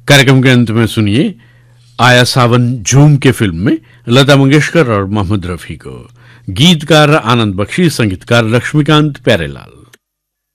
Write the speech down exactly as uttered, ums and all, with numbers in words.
कार्यक्रम के अंत में सुनिए आया सावन झूम के फिल्म में लता मंगेशकर और मोहम्मद रफी को। गीतकार आनंद बख्शी, संगीतकार लक्ष्मीकांत प्यारेलाल।